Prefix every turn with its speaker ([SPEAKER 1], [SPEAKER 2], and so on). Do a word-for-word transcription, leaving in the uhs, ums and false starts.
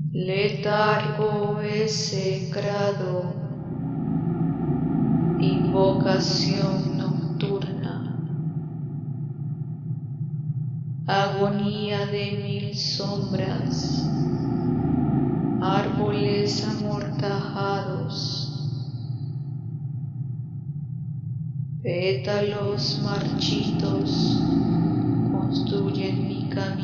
[SPEAKER 1] letargo execrado, invocación nocturna, agonía de mil sombras, árboles amortajados, pétalos marchitos construyen mi camino.